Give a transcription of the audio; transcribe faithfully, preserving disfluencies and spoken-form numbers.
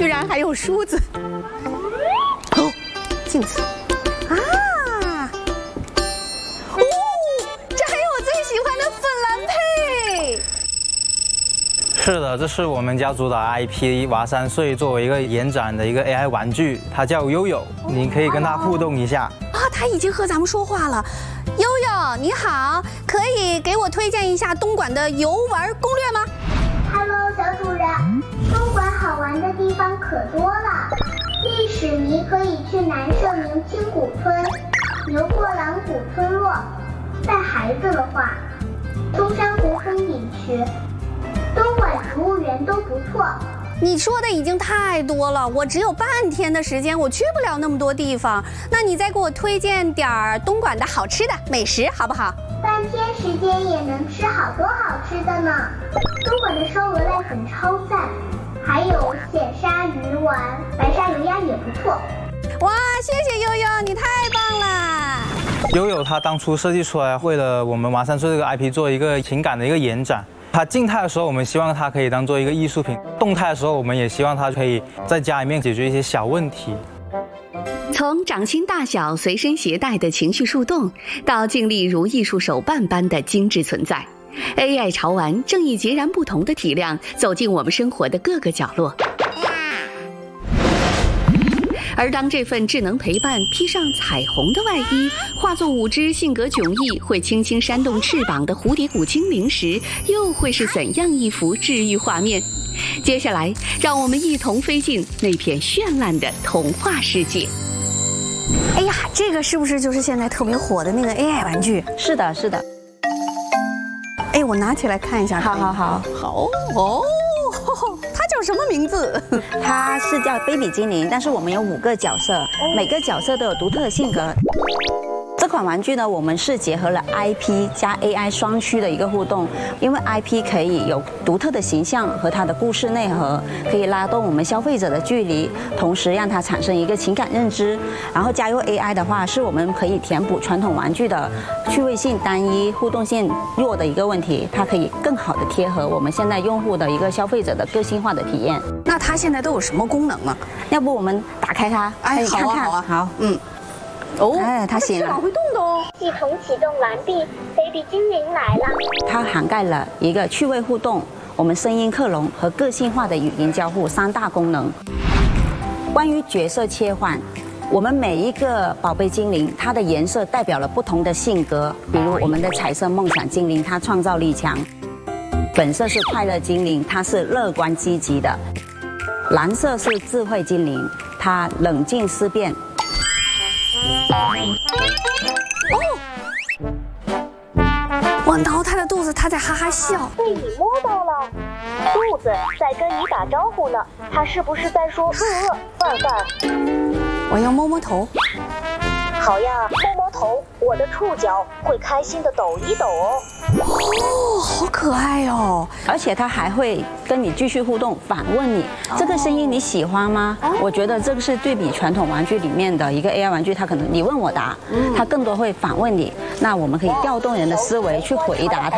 居然还有梳子。哦，镜子。啊！哦，这还有我最喜欢的粉蓝配。 是的，这是我们家主打 I P 娃三岁作为一个延展的一个 A I 玩具，它叫悠悠，你可以跟它互动一下。 啊，它已经和咱们说话了。悠悠，你好，可以给我推荐一下东莞的游玩攻略吗 ？Hello， 小主人，东莞好玩的地方可多了。历史迷可以去南社明清古村、牛过兰古村落，带孩子的话，中山湖风景区。 东莞植物园都不错。 你说的已经太多了，我只有半天的时间，我去不了那么多地方。那你再给我推荐点儿东莞的好吃的美食，好不好？ 半天时间也能吃好多好吃的呢。东莞的烧鹅濑粉超赞，还有鲜鲨鱼丸、白沙油鸭也不错。 哇，谢谢悠悠，你太棒了！ 悠悠它当初设计出来，为了我们娃三岁这个 I P 做一个情感的一个延展。 它静态的时候，我们希望它可以当做一个艺术品；动态的时候，我们也希望它可以在家里面解决一些小问题。 从掌心大小随身携带的情绪树洞，到静谧如艺术手办般的精致存在 ，A I 潮玩正以截然不同的体量走进我们生活的各个角落。 而当这份智能陪伴披上彩虹的外衣，化作五只性格迥异、会轻轻扇动翅膀的蝴蝶谷精灵时，又会是怎样一幅治愈画面？接下来，让我们一同飞进那片绚烂的童话世界。 哎呀，这个是不是就是现在特别火的那个 A I 玩具？ 是的，是的。 哎，我拿起来看一下。 好好好， 好哦。 它叫什么名字？ 它是叫 Baby 精灵，但是我们有五个角色，每个角色都有独特的性格。这款玩具呢，我们是结合了 I P 加 A I 双驱的一个互动，因为 I P 可以有独特的形象和它的故事内核，可以拉动我们消费者的距离，同时让它产生一个情感认知。然后加入 A I 的话，是我们可以填补传统玩具的趣味性单一、互动性弱的一个问题，它可以更好的贴合我们现在用户的一个消费者的个性化的体验。 那它现在都有什么功能呢？ 要不我们打开它， 哎， 看看。 好啊， 好， 嗯。 哦， 哎，它醒了， 翅膀会动的哦。 系统启动完毕 ，Baby 精灵来了。 它涵盖了一个趣味互动、我们声音克隆和个性化的语音交互三大功能。关于角色切换，我们每一个宝贝精灵，它的颜色代表了不同的性格，比如我们的彩色梦想精灵，它创造力强；粉色是快乐精灵，它是乐观积极的；蓝色是智慧精灵，它冷静思辨。 哦，我挠它的肚子，它在哈哈笑。 被你摸到了，肚子在跟你打招呼呢。它是不是在说饿饿饭饭？ 我要摸摸头。 好呀，摸摸头，我的触角会开心的抖一抖哦。 哦，好可爱哦！ 而且它还会跟你继续互动，反问你这个声音你喜欢吗？哦、我觉得这个是对比传统玩具里面的一个 A I 玩具，它可能你问我答，它更多会反问你。那我们可以调动人的思维去回答它。